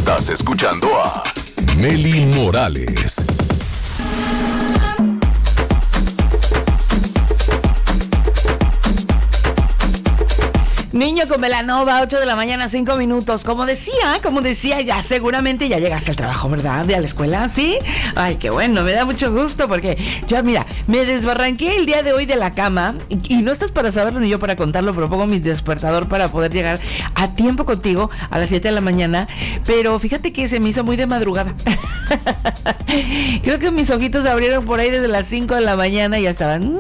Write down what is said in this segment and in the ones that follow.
Estás escuchando a Nelly Morales. Niño con Belanova, 8 de la mañana, 5 minutos. Como decía, ya seguramente ya llegaste al trabajo, ¿verdad? De a la escuela, ¿sí? Ay, qué bueno, me da mucho gusto porque yo, mira, me desbarranqué el día de hoy de la cama y no estás para saberlo ni yo para contarlo, pero pongo mi despertador para poder llegar a tiempo contigo a las 7 de la mañana, pero fíjate que se me hizo muy de madrugada. Creo que mis ojitos se abrieron por ahí desde las 5 de la mañana y ya estaban...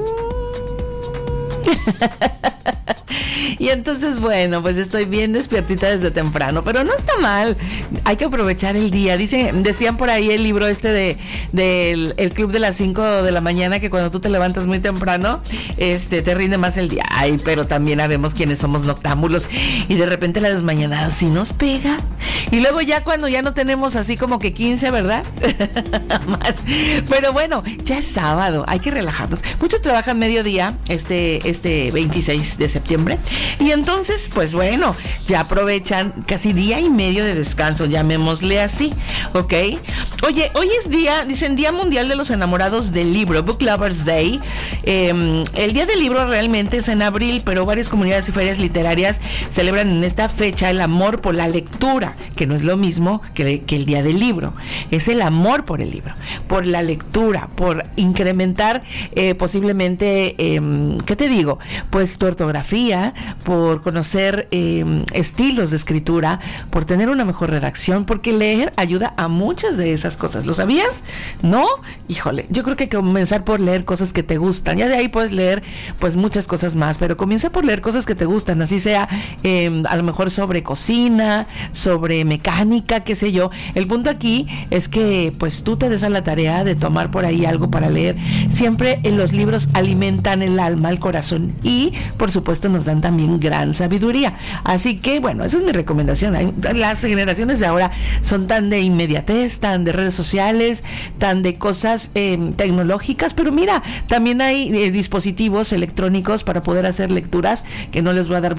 Y entonces, bueno, pues estoy bien despiertita desde temprano, pero no está mal, hay que aprovechar el día. Decían por ahí el libro del Club de las 5 de la mañana, que cuando tú te levantas muy temprano, te rinde más el día. Ay, pero también sabemos quiénes somos noctámbulos y de repente la desmañanada sí nos pega. Y luego ya cuando ya no tenemos así como que 15, ¿verdad? Más. Pero bueno, ya es sábado, hay que relajarnos. Muchos trabajan mediodía, este 26 de septiembre. Y entonces, pues bueno, ya aprovechan casi día y medio de descanso, llamémosle así, ¿ok? Oye, hoy es Día Mundial de los Enamorados del Libro, Book Lovers Day. El Día del Libro realmente es en abril, pero varias comunidades y ferias literarias celebran en esta fecha el amor por la lectura, que no es lo mismo que el Día del Libro. Es el amor por el libro, por la lectura, por incrementar posiblemente, ¿qué te digo? Pues tu ortografía, por conocer estilos de escritura, por tener una mejor redacción, porque leer ayuda a muchas de esas cosas. ¿Lo sabías? ¿No? Híjole, yo creo que hay que comenzar por leer cosas que te gustan. Ya de ahí puedes leer pues muchas cosas más, pero comienza por leer cosas que te gustan, así sea a lo mejor sobre cocina, sobre mecánica, qué sé yo. El punto aquí es que pues tú te des a la tarea de tomar por ahí algo para leer. Siempre los libros alimentan el alma, el corazón y por supuesto nos dan también gran sabiduría. Así que bueno, esa es mi recomendación. Las generaciones de ahora son tan de inmediatez, tan de redes sociales, tan de cosas tecnológicas, pero mira, también hay dispositivos electrónicos para poder hacer lecturas que no les voy a dar